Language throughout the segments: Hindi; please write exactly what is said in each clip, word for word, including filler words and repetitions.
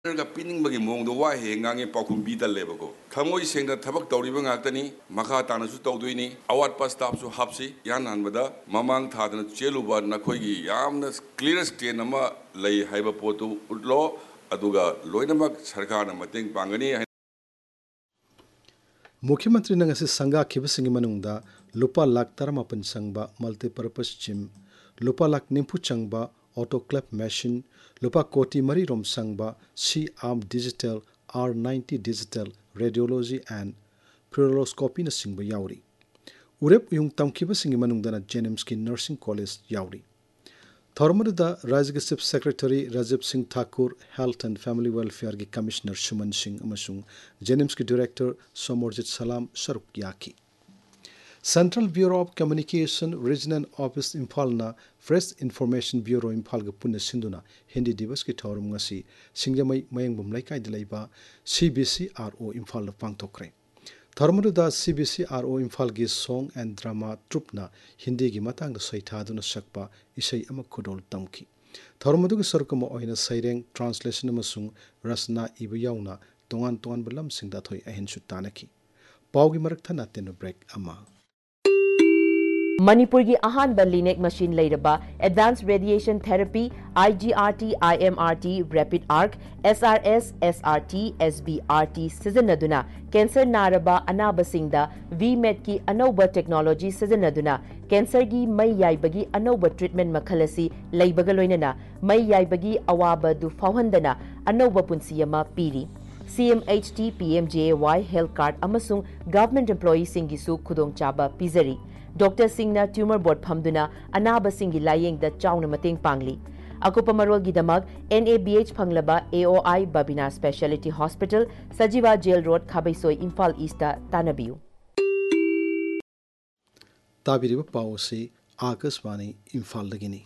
가 삐닝ꯕꯒꯤ ꯃꯑꯣꯡꯗ ꯋꯥ ꯍꯦꯛ ꯉꯥꯡꯉꯦ ꯄꯥꯎꯈꯨꯝ ꯄꯤꯗꯜꯂꯦꯕꯀꯣ ꯊꯃꯣꯏ ꯁꯦꯡꯅ ꯊꯕꯛ ꯇꯧꯔꯤꯕ ꯉꯥꯛꯇꯅꯤ ꯃꯈꯥ ꯇꯥꯅꯁꯨ ꯇꯧꯗꯣꯏꯅꯤ ꯑꯋꯥꯠꯄ ꯁ꯭ꯇꯥꯐꯁꯨ ꯍꯥꯞꯁꯤ ꯏꯍꯥꯟ ꯍꯥꯟꯕꯗ ꯃꯃꯥꯡ ꯊꯥꯗꯅ ꯆꯦꯜꯂꯨꯕ ꯅꯈꯣꯏꯒꯤ ꯌꯥꯝꯅ ꯀ꯭ꯂꯤꯌꯔ ꯁ꯭ꯇꯦꯟ ꯑꯃ ꯂꯩ ꯍꯥꯏꯕ ꯄꯣꯠꯇꯨ ꯎꯠꯂꯣ ꯑꯗꯨꯒ ꯂꯣꯏꯅꯃꯛ ꯁꯔꯀꯥꯔꯅ ꯃꯇꯦꯡ ꯄꯥꯡꯒꯅꯤ ꯍꯥꯏꯅ मुख्यमंत्री नंगसी संगा खिबसिंग मनुंगदा लुपा lakh तरमापन संगबा multipurpose gym लुपा lakh निम्फु चंगबा autoclave machine लुपा कोटी मरी रोम संगबा सी arm digital are ninety digital radiology and fluoroscopy न सिंगबा यावरी उरेप युंग तमखिबसिंग मनुंगदा जेनिम्स की नर्सिंग कॉलेज यावरी थौरमदा राज्य के chief secretary Rajiv Singh Thakur health and family welfare की कमिश्नर सुमन सिंह अमसुंग जेनिम्स की डायरेक्टर सोमरजित सलाम सरुक याकी central bureau of communication regional office इम्फालना fresh information bureau Imphal के पुण्य सिंधुना हिंदी दिवस की थौरम ngasi सिंगजमई मयंगबम लैकाई दिलैबा सीबीसीआरओ इम्फाल पांगथोखरे थर्मदुदा सीबीसीआरओ इम्फाल की सॉन्ग एंड ड्रामा ट्रुपना हिंदी की मतंग सैथादुना सकपा इसै अमा खुदोल तमखी थर्मदु की सरकम ओइना सैरेंग ट्रांसलेशन अमसुंग रसना इबु याउना तोंगान तोंगान बलम सिंगदा थोई अहिन सुतानकी पाउगी मरक थना तेनो ब्रेक अमा मणिपुर की Ahaan लिनेक machine लेरबा advance radiation therapy आईजीआरटी IMRT rapid arc SRS SRT एसबीआरटी सिजनदुना cancer नारबा अनाबसिंगदा वीमेट की अनौब टेक्नोलॉजी सिजनदुना कैंसर की मई याइबगी अनौब ट्रीटमेंट मखलसी लेबगा लोइनना मई याइबगी अवाब दु फावहंदना अनौब पुंसी अमा पीरी सीएमएचटी PMJY health card अमसुंग government employee सिंगिसु खुदोंग चाबा पिजरी डॉक्टर सिंह ना ट्यूमर बोर्ड फमदुना अनाब सिंह की लायेंग द चाउन मतेंग पांगली अकुपा मरोल की दमक NABH फंगलबा AOI Babina speciality hospital सजीवा jail road खाबैसोई Imphal east तानबियु ताबिरिबा पाओसी Akashvani Imphal दगिनी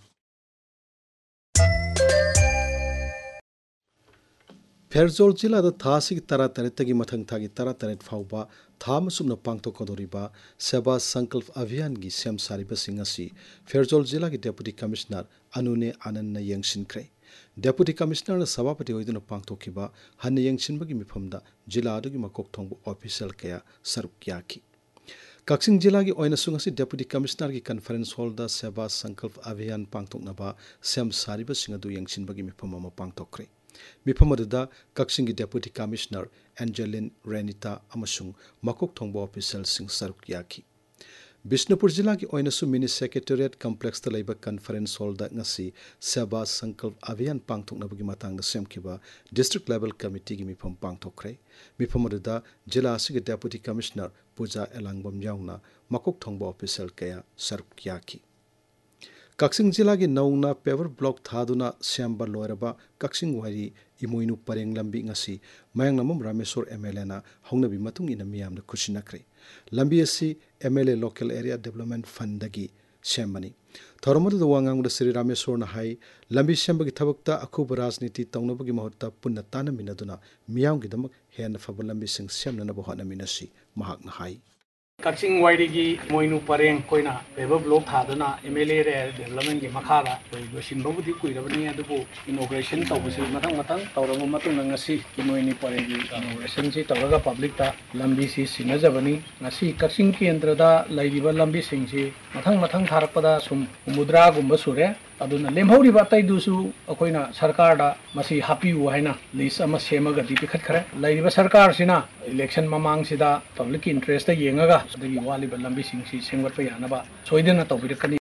फेरजोल जिला थासी तरा तरह की मथंग थागी तरा तरह फाउबा थाम सुमन पांगथोकदोरिबा सेवा संकल्प अभियान की सेम सारिबसिंग असि फेरजोल जिला की डेप्यूटी कमिश्नर अनुने आनंद यंगसिनख्रे डेप्यूटी कमिश्नर सभापति होइदुना पांगथोखिबा हन यंगसिनबगी मिफमदा जिला अदुगी मकोक थोंबु ऑफिशियल कया सरुक याकी कक्सिंग जिला की ओइनसुंग असि डेप्यूटी कमिश्नर की कॉन्फ्रेंस हॉल दा सेवा संकल्प अभियान पांगथोकनबा सेम सारिबसिंग अदु यंगसिनबगी मिफम अमा पांगथोखरे मिफम अदुदा कक्सिंग की deputy commissioner Angeline Renita अमसुंग मकोक थोंबो official सिंग सरुक याकी बिष्णुपुर जिला की ओइनसु मिनी सेक्रेटेरिएट कॉम्प्लेक्स ता लैबा कॉन्फ्रेंस हॉल दा ngasi सेवा संकल्प अभियान पांगथोकनबगी मतंग सेमखिबा डिस्ट्रिक्ट लेवल कमिटी की मिफम पांगथोखरे मिफम अदुदा जिला असि डेप्यूटी कमिश्नर पूजा एलांगबम याउना मकोक थोंबो ऑफिशियल कया सरुक याकी कक्सिंग जिला की नौना पेवर ब्लॉक थादुना श्यामबा लोरबा कक्सिंग वारी इमोइनु परेंग लंबी ngasi मयंग नमम रामेश्वर एमएलए ना हौनबी मतुंग इन मियामना खुशिनख्रे लंबी असि MLA local area development fund दगी सेमबनी थौरमदु वांगांगदा Shri Rameshwar ना हाई लंबी सेमबगी थबकता अखुब राजनीति तौनबगी महत्ता पुन्ना तानमिनदुना मियामगी दमक हेन फब लंबी सिंग सेमननबो हनमिनसी महाकना हाई कक्सिंग वाइडी की मोइनु परेंग कोइना पेवर ब्लॉक थादना एमएलए रे डेवलपमेंट की मखादा कोई लोसिनबबुदी कुइरबनी अदुबो इनॉग्रेशन तौबसि मतंग मतंग तौरंग मतुंग ngasi मोइनु परेंग की इनॉग्रेशन से तौरगा पब्लिक ता लंबी सी सिनजबनी ngasi कक्सिंग केंद्रदा लैरिबा लंबी सिंगसि मतंग मतंग थारकपदा सुम मुद्रा गुंबा सुरे अदुना लेमहौरिबा तैदुसु अखोइना सरकार दा मसी हापिउ हाइना लिस्ट अमा सेमगदि पिखतखरे लैरिबा सरकार सिना इलेक्शन ममांग सिदा पब्लिक इंटरेस्ट येंगगा दगी वालिबा लंबी सिंगसि सेंगवटपा यानबा सोइदेना तौबिरकनी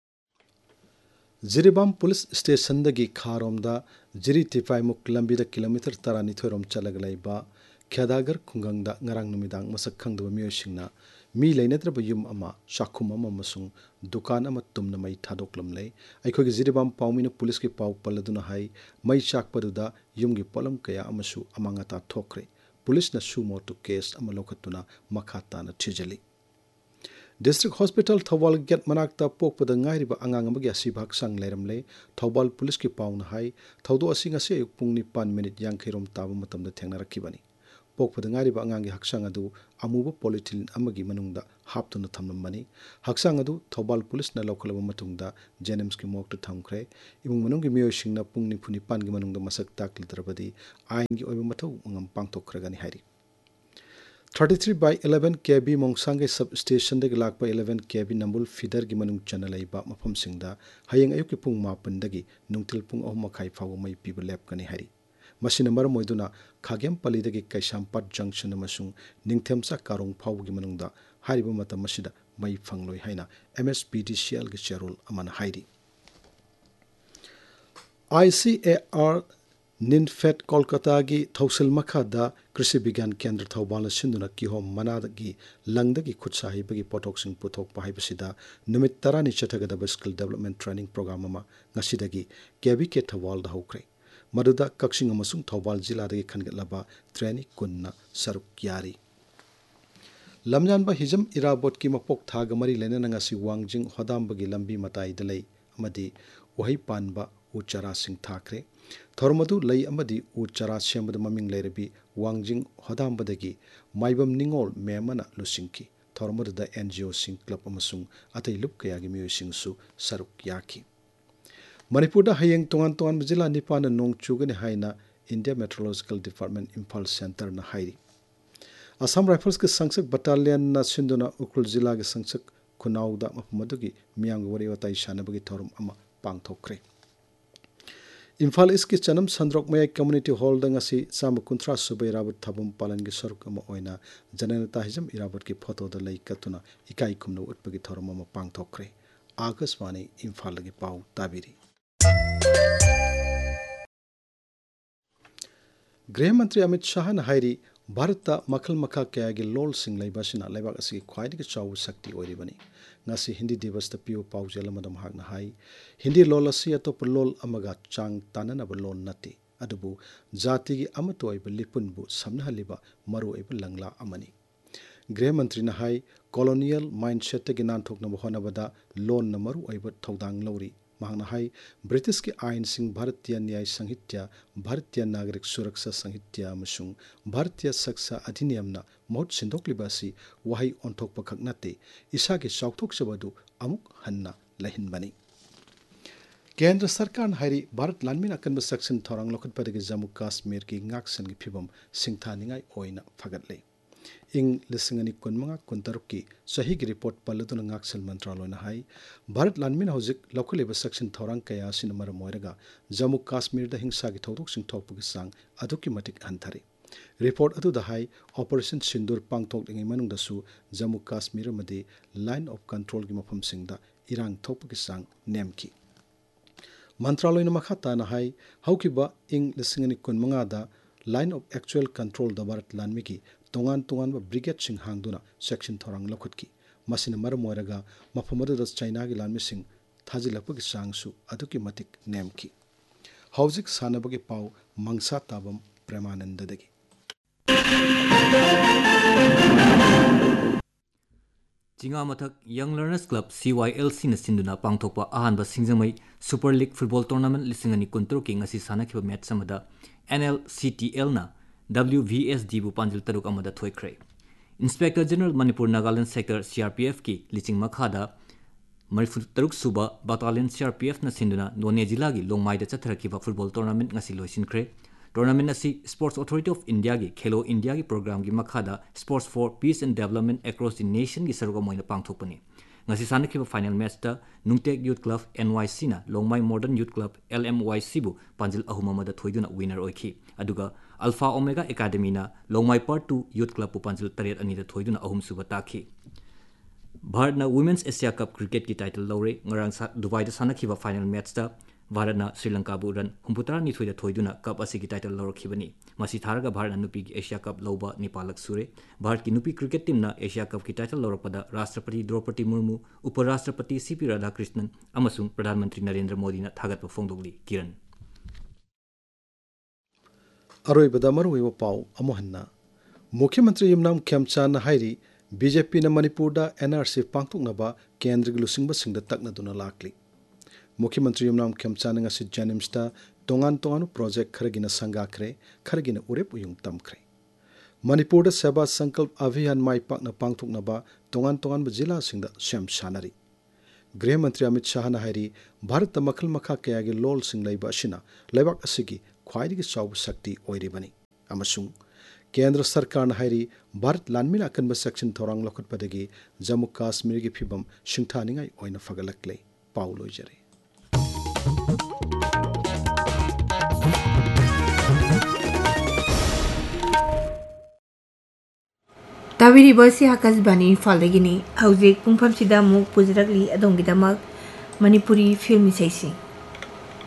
Jiribam police station दगी खारोमदा Jiri तिफाइमुक लंबीदा kilometre तरानिथोरम चलगलाइबा खेदागर खुंगंगदा ngarang numidang masak khangdaba miyoisingna मी लेनेद्रब युम अमा शाखुम अमा मसुंग दुकान अमा तुमना मई थादोकलमले अखोगी जिरिबाम पाउमिन पुलिस की पाउ पल्लदुना हाई मई चाकपदुदा युमगी पोलम कया अमसु अमांगता थोखरे पुलिस न सुमोटु केस अमा लोखतुना मखाता न थिजली district hospital Thoubal gate मनाक्ता पोकपद ngairiba angang amagi asibak sang leramle Thoubal police की पाउन हाई थौदो असिंग असे अयुक पुंग निपान मिनिट यांखैरोम ताब मतमदा थेंगनारखिबनी पोकपद ngairiba angangi haksang adu amuba polyethylene amagi manungda haptuna thamlambani haksang adu Thobal police na lokhalaba matungda Jenims ki mok tu thamkhre imung manunggi miyoi singna pungni phuni pan gi manungda masak taklidrabadi ain gi oiba mathau ngam pangtokhragani hairi thirty-three by eleven K V Mongsange substation dagi lakpa eleven K V Nambul feeder gi manung channel aiba mafam singda hayeng ayuk ki pung mapan dagi nungtil pung ahum makhai fawa mai piba lap kani hari masina maram moiduna khagem pali dagi Kaisampat junction amasung ningthemsa karong fawa gi manungda hariba matam masida mai phangloi haina M S P D C L gi cherol amana hairi I C A R Ninfet Kolkata gi Thausil Makhada Krishi Bigyan Kendra Thaubala Sinduna Kihom Manadagi Langdagi Khutsahi bagi potok sing puthok pahai basida numit tarani chatagada skill development training program ama ngasidagi K B K Thawal da hokre maduda kaksing amasung Thaubal jila dagi khangatlaba training kunna saruk yari lamjan ba hijam irabot ki mapok thaga mari lena ngasi wangjing hodam bagi lambi matai dalai amadi wahai panba uchara sing thakre Thormadu lay amadi uchara sembada maming lairabi wangjing hodambadagi maibam ningol memana lusinki Thormadu da N G O sing club amasung atai lup kayagi miyo sing su saruk yaki Manipurda hayeng tongan tongan jila nipana nong chugani haina India Meteorological Department Imphal Center na hairi Assam Rifles ke sangsak battalion na sinduna Ukhrul jila ke sangsak khunauda mapmadugi miyang wari watai shanabagi thorum ama pangthokre Imphal East ki Chanam Sandrok Mayai Community Hall dang asi sama kuntra subai rabut thabum palan gi saruk ama oina jananata hijam irabut ki photo da lai katuna ikai khumno utpagi thorum ama pangthokre Akashvani Imphal gi pau tabiri Gृह मंत्री अमित शाह न हाइरी भारत मखल मखा कयागी लोल सिंह लाइबासिना लाइबाक असि ख्वाइदगी चाउ शक्ति ओइरिबनी ngasi hindi divas ta piu paujel madam hagna hai hindi lol asi atop lol amaga chang tanana ba lol nati adubu jati gi amato ai lipun bu samna haliba maru ai langla amani gre mantri na hai colonial mindset gi nan thokna hona bada lon na maru ai ba thodang lori mahna hai british ki ain sing bharatiya nyay sanghitya bharatiya nagrik suraksha sanghitya amasung bharatiya saksa adhiniyam na mohut sindokliba si wahai onthok pakhak nate isa ki chauthok sabadu amuk hanna lahinbani Kendra Sarkar hairi Bharat Lanmin akanba section thorang lokhat padagi Jammu Kashmir ki ngaksan gi phibam singthaningai oina phagatle ing lisingani kunmanga kuntaruk ki sahi gi report paladuna ngaksal mantraloy na hai Bharat Lanmin hojik lokaleba section thorang kaya sinamara moiraga Jammu Kashmir da hingsa gi thodok sing thokpagi sang aduki matik anthari report adu da hai operation sindur pangthok dingai manung da su Jammu Kashmir amadi line of control gi mafam singda irang thokpagi sang nemki mantraloy na makhata na hai haukiba ing lisingani kunmanga da line of actual control da Bharat Lanmi ki tongan tongan ba brigade sing hangduna section thorang lokhutki masina maram moiraga mafamadu da China gi lanmi sing thajilapagi sangsu aduki matik nemki hojik sanabagi pau mangsa tabam premananda dagi Jinga Mathak Young Learners Club C Y L C na sinduna pangthokpa ahanba singjamai Super League Football Tournament lisingani kuntur ki ngasi sanakhiba match samada N L C T L na W V S D bu panjil taruk amada thoikre Inspector General Manipur Nagaland Sector C R P F ki liching makhada Marifu taruk suba battalion C R P F na sinduna None jila gi longmai da chatharakiba football tournament ngasi loisinkhre Tournament asi Sports Authority of India gi Khelo India gi program gi makhada Sports for Peace and Development across the nation gi saruga moina pangthokpani ngasi sanakhiba final match ta Nungtek Youth Club N Y C na Longmai Modern Youth Club L M Y C bu panjil ahuma mada thoiduna winner oikhi aduga Alpha Omega Academy na Longmai Part two Youth Club bu panjil taret ani da thoiduna ahum suba takhi Bharat na Women's Asia Cup cricket ki title lore ngarang sa Dubai da sanakhiba final match ta Bharat na Sri Lanka bu ran humputara ni thoida thoiduna cup asi ki title lor khibani masi tharaga Bharat na nupi ki Asia Cup loba Nepalak sure Bharat ki nupi cricket team na Asia Cup ki title lor pada Rashtrapati Draupadi Murmu Uparashtrapati C P Radhakrishnan amasung Pradhan Mantri Narendra Modi na thagat pa phongdogli Kiran Aroi bada maroi wa pau amohanna Mukhyamantri Yumnam Khemcha na hairi B J P na Manipur da N R C pangthokna ba kendra gi lusingba singda takna duna lakli Mukhyamantri Yumnam Khemcha na ngasi Janims ta tongan tongan project kharagina sangakre kharagina urep uyung tamkre Manipur सेवा संकल्प अभियान माई पाकना पांगथोकनबा तोंगान तोंगान जिला सिंगदा सेम सानरी गृह मंत्री अमित शाह नाहरी भारत मखल मखा कया के लोल सिंग लैबा असिना लेबाक असिगी ख्वाइदगी चाव शक्ति ओइरिबनी अमसुंग केंद्र सरकार नाहरी भारत लानमिन अकनब सेक्शन थोरांग लखटपदगी जम्मू काश्मीर की फिबम सिंथानिंगाई ओइना फगलकले पाउ लोइजरे ताबिरिबसी आकाशवाणी इम्फालदगिनी हौजिक पुंफामसिदा मुक पुजरकली अदोंगिदमक मणिपुरी फिल्म इसैसी